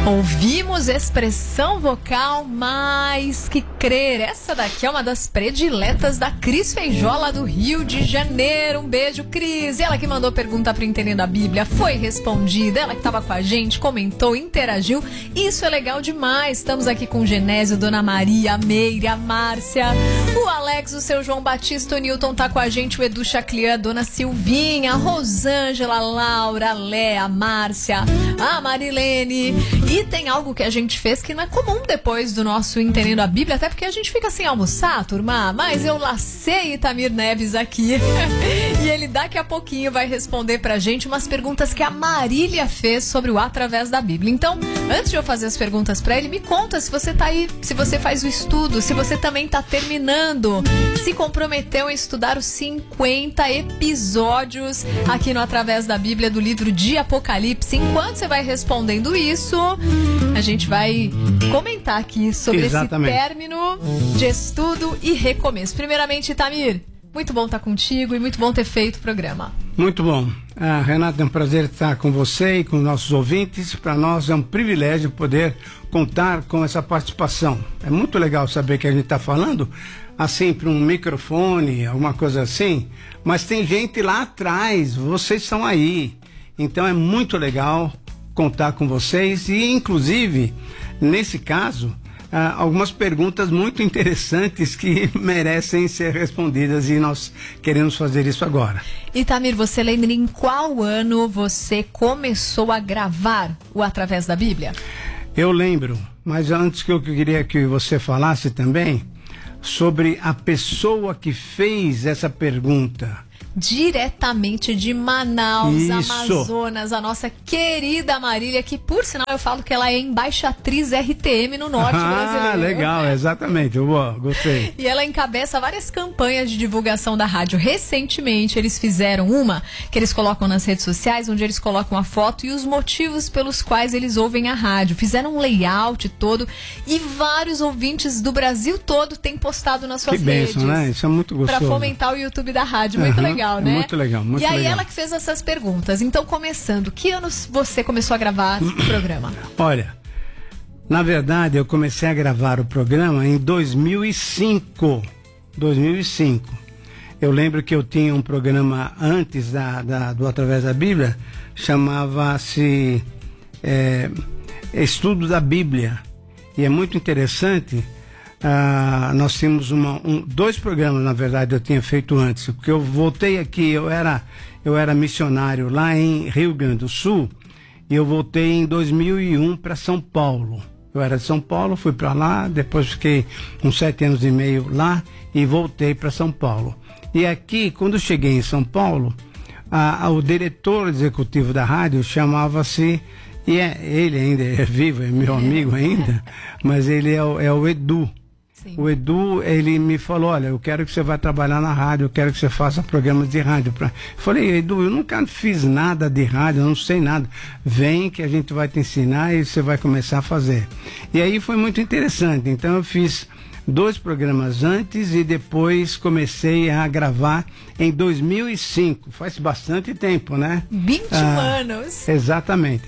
Ouvimos expressão vocal mais que crer. Essa daqui é uma das prediletas da Cris Feijola do Rio de Janeiro. Um beijo, Cris. Ela que mandou pergunta para Entendendo a Bíblia, foi respondida. Ela que estava com a gente, comentou, interagiu. Isso é legal demais. Estamos aqui com o Genésio, Dona Maria, a Meire, a Márcia, o Alex, o seu João Batista, o Newton tá com a gente, o Edu Chaclian, a Dona Silvinha, a Rosângela, a Laura, a Lé, a Márcia, a Marilene. E tem algo que a gente fez que não é comum depois do nosso Entendendo a Bíblia, até porque a gente fica sem almoçar, turma, mas eu lacei Itamir Neves aqui e ele daqui a pouquinho vai responder pra gente umas perguntas que a Marília fez sobre o Através da Bíblia. Então, antes de eu fazer as perguntas pra ele, me conta se você tá aí, se você faz o estudo, se você também tá terminando, se comprometeu em estudar os 50 episódios aqui no Através da Bíblia do livro de Apocalipse. Enquanto você vai respondendo isso, a gente vai comentar aqui sobre Exatamente. esse término de estudo e recomeço. Primeiramente, Itamir, muito bom estar contigo e muito bom ter feito o programa. Muito bom. Renata, é um prazer estar com você e com nossos ouvintes. Para nós é um privilégio poder contar com essa participação. É muito legal saber que a gente está falando assim para um microfone, alguma coisa assim, mas tem gente lá atrás, vocês estão aí. Então é muito legal contar com vocês e, inclusive, nesse caso, algumas perguntas muito interessantes que merecem ser respondidas e nós queremos fazer isso agora. Itamir, você lembra em qual ano você começou a gravar o Através da Bíblia? Eu lembro, mas antes que eu queria que você falasse também sobre a pessoa que fez essa pergunta. Diretamente de Manaus, Isso. Amazonas, a nossa querida Marília, que por sinal eu falo que ela é embaixatriz RTM no norte brasileiro. Ah, legal, exatamente, gostei. E ela encabeça várias campanhas de divulgação da rádio. Recentemente eles fizeram uma que eles colocam nas redes sociais, onde eles colocam a foto e os motivos pelos quais eles ouvem a rádio. Fizeram um layout todo e vários ouvintes do Brasil todo têm postado nas suas redes. Que bênção, né? Isso é muito gostoso. Para fomentar o YouTube da rádio. Muito legal. Né? Muito legal, muito legal. E aí ela que fez essas perguntas. Então, começando, que anos você começou a gravar o programa? Olha, na verdade, eu comecei a gravar o programa em 2005. 2005. Eu lembro que eu tinha um programa antes do Através da Bíblia, chamava-se Estudo da Bíblia. E é muito interessante. Nós tínhamos dois programas, na verdade, eu tinha feito antes, porque eu voltei aqui, eu era missionário lá em Rio Grande do Sul, e eu voltei em 2001 para São Paulo. Eu era de São Paulo, fui para lá, depois fiquei uns 7 anos e meio lá e voltei para São Paulo. E aqui, quando eu cheguei em São Paulo, o diretor executivo da rádio chamava-se, e ele ainda é vivo, é meu amigo ainda, mas ele é o Edu. Sim. O Edu, ele me falou, olha, eu quero que você vá trabalhar na rádio, eu quero que você faça programas de rádio. Eu falei, Edu, eu nunca fiz nada de rádio, eu não sei nada. Vem que a gente vai te ensinar e você vai começar a fazer. E aí foi muito interessante. Então eu fiz 2 programas antes e depois comecei a gravar em 2005. Faz bastante tempo, né? 21 anos. Exatamente.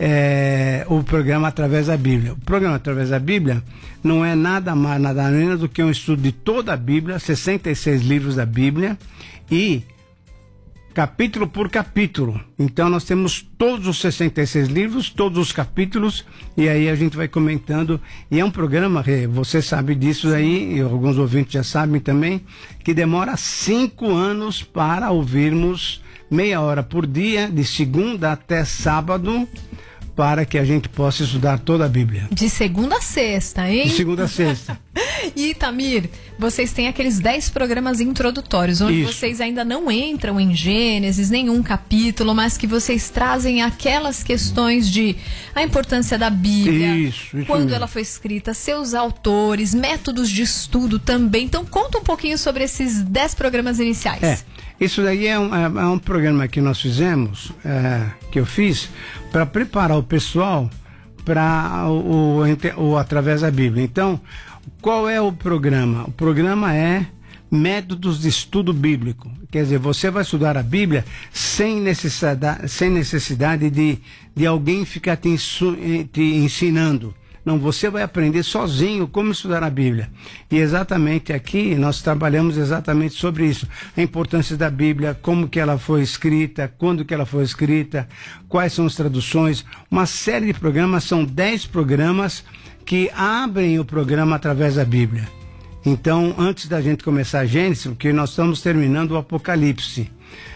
O programa Através da Bíblia. O programa Através da Bíblia não é nada mais, nada menos do que um estudo de toda a Bíblia, 66 livros da Bíblia e capítulo por capítulo. Então nós temos todos os 66 livros, todos os capítulos, e aí a gente vai comentando. E é um programa, você sabe disso aí, e alguns ouvintes já sabem também, que demora 5 anos para ouvirmos meia hora por dia, de segunda até sábado, para que a gente possa estudar toda a Bíblia. De segunda a sexta, hein? De segunda a sexta. E, Itamir, vocês têm aqueles 10 programas introdutórios, onde vocês ainda não entram em Gênesis, nenhum capítulo, mas que vocês trazem aquelas questões de a importância da Bíblia, isso quando mesmo. ela foi escrita, seus autores, métodos de estudo também. Então, conta um pouquinho sobre esses 10 programas iniciais. Isso daí é um programa que nós fizemos, que eu fiz, para preparar o pessoal para o Através da Bíblia. Então, qual é o programa? O programa é métodos de estudo bíblico. Quer dizer, você vai estudar a Bíblia sem necessidade de alguém ficar te ensinando. Não, você vai aprender sozinho como estudar a Bíblia. E exatamente aqui nós trabalhamos exatamente sobre isso. A importância da Bíblia, como que ela foi escrita, quando que ela foi escrita, quais são as traduções. Uma série de programas, são 10 programas que abrem o programa através da Bíblia. Então, antes da gente começar a Gênesis, porque nós estamos terminando o Apocalipse,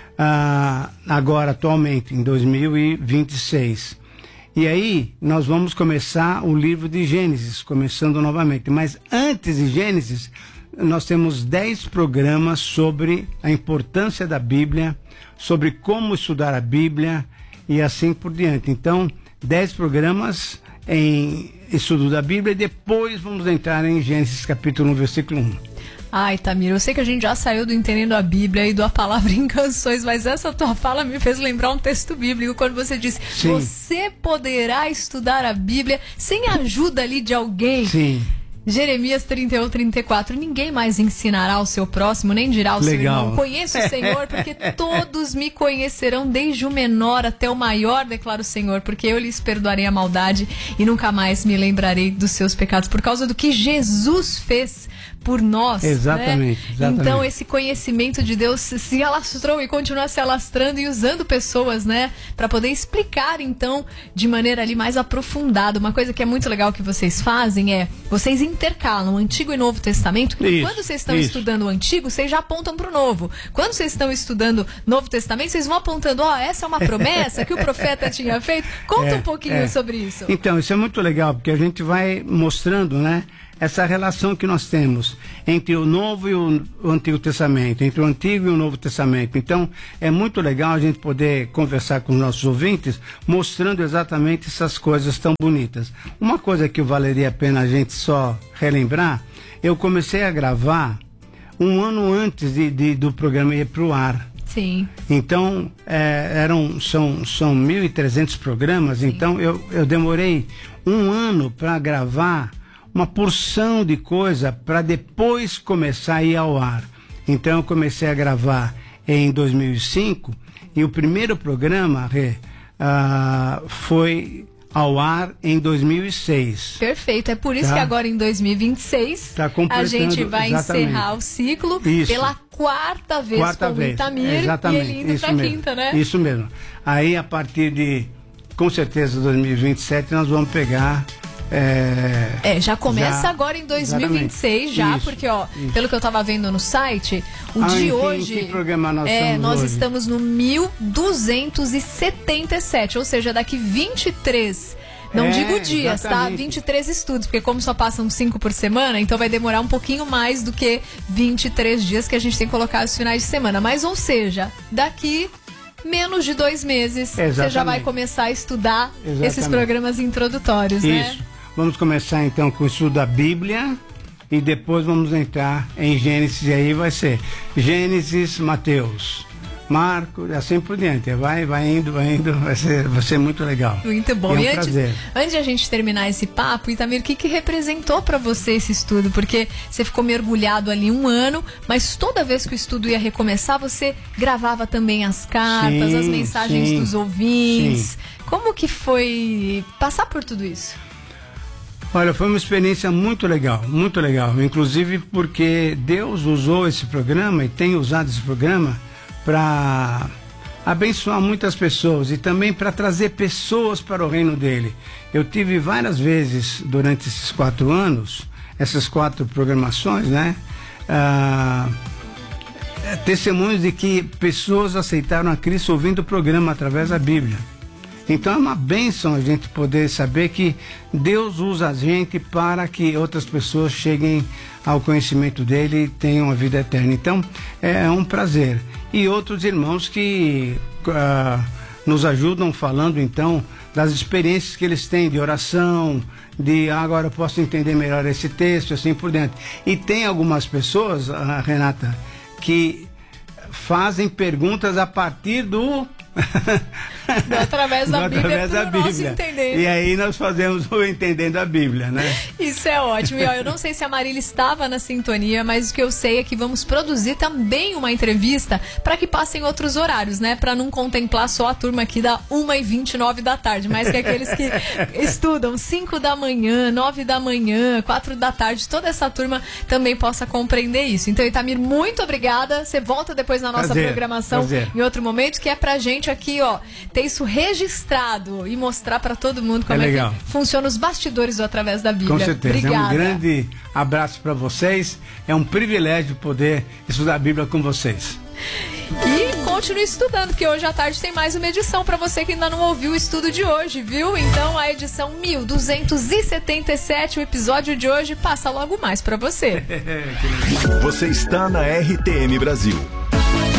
agora atualmente, em 2026. E aí, nós vamos começar o livro de Gênesis, começando novamente. Mas antes de Gênesis, nós temos 10 programas sobre a importância da Bíblia, sobre como estudar a Bíblia e assim por diante. Então, 10 programas em estudo da Bíblia e depois vamos entrar em Gênesis capítulo 1, versículo 1. Ai, Tamir, eu sei que a gente já saiu do Entendendo a Bíblia e do A Palavra em Canções, mas essa tua fala me fez lembrar um texto bíblico, quando você disse, sim, você poderá estudar a Bíblia sem a ajuda ali de alguém. Sim. Jeremias 31, 34, ninguém mais ensinará ao seu próximo, nem dirá ao seu irmão, conheço o Senhor, porque todos me conhecerão, desde o menor até o maior, declara o Senhor, porque eu lhes perdoarei a maldade e nunca mais me lembrarei dos seus pecados, por causa do que Jesus fez por nós. Exatamente, né? exatamente. Então esse conhecimento de Deus se alastrou e continua se alastrando e usando pessoas, né, para poder explicar então de maneira ali mais aprofundada. Uma coisa que é muito legal que vocês fazem é, vocês intercalam o Antigo e Novo Testamento. Isso, quando vocês estão estudando o Antigo, vocês já apontam para o Novo. Quando vocês estão estudando Novo Testamento, vocês vão apontando, essa é uma promessa que o profeta tinha feito. Conta um pouquinho sobre isso. Então, isso é muito legal, porque a gente vai mostrando, né, essa relação que nós temos entre o Novo e o Antigo Testamento, entre o Antigo e o Novo Testamento. Então, é muito legal a gente poder conversar com os nossos ouvintes, mostrando exatamente essas coisas tão bonitas. Uma coisa que valeria a pena a gente só relembrar, eu comecei a gravar um ano antes do programa ir para o ar. Sim. Então, são 1.300 programas. Sim. Então eu demorei um ano para gravar uma porção de coisa para depois começar a ir ao ar. Então eu comecei a gravar em 2005 e o primeiro programa foi ao ar em 2006. Perfeito, é por isso que agora em 2026 a gente vai encerrar o ciclo pela quarta vez com o Itamir, exatamente, e ele indo para a quinta, né? Isso mesmo. Aí a partir de, com certeza, 2027 nós vamos pegar... já começa agora em 2026 já, porque pelo que eu tava vendo no site, de hoje, em que programa nós estamos no 1277, ou seja, daqui 23, não digo dias, exatamente. Tá? 23 estudos, porque como só passam 5 por semana, então vai demorar um pouquinho mais do que 23 dias que a gente tem que colocar os finais de semana, mas ou seja, daqui menos de 2 meses, você já vai começar a estudar esses programas introdutórios, né? Isso. Vamos começar então com o estudo da Bíblia e depois vamos entrar em Gênesis, e aí vai ser Gênesis, Mateus, Marcos, assim por diante. Vai indo, vai ser muito legal. Muito bom. E antes de a gente terminar esse papo, Itamir, o que representou para você esse estudo? Porque você ficou mergulhado ali um ano, mas toda vez que o estudo ia recomeçar, você gravava também as cartas, as mensagens dos ouvintes. Sim. Como que foi passar por tudo isso? Olha, foi uma experiência muito legal, inclusive porque Deus usou esse programa e tem usado esse programa para abençoar muitas pessoas e também para trazer pessoas para o reino dele. Eu tive várias vezes durante esses 4 anos, essas 4 programações, né? Testemunhos de que pessoas aceitaram a Cristo ouvindo o programa através da Bíblia. Então é uma bênção a gente poder saber que Deus usa a gente para que outras pessoas cheguem ao conhecimento dele e tenham a vida eterna. Então é um prazer. E outros irmãos que nos ajudam falando então das experiências que eles têm de oração, de agora eu posso entender melhor esse texto, assim por dentro. E tem algumas pessoas, Renata, que fazem perguntas a partir do Através da Bíblia, através da Bíblia. Entendendo. E aí nós fazemos o Entendendo a Bíblia, né? Isso é ótimo. E ó, eu não sei se a Marília estava na sintonia, mas o que eu sei é que vamos produzir também uma entrevista para que passem outros horários, né? Para não contemplar só a turma aqui da 1h29 da tarde, mas que aqueles que estudam 5 da manhã, 9 da manhã, 4 da tarde, toda essa turma também possa compreender isso. Então, Itamir, muito obrigada. Você volta depois na nossa programação em outro momento, que é pra gente aqui, ó, ter isso registrado e mostrar pra todo mundo como é que funciona os bastidores do Através da Bíblia. Com certeza. Obrigada. É um grande abraço pra vocês. É um privilégio poder estudar a Bíblia com vocês. E continue estudando, porque hoje à tarde tem mais uma edição para você que ainda não ouviu o estudo de hoje, viu? Então a edição 1277, o episódio de hoje, passa logo mais para você. Você está na RTM Brasil.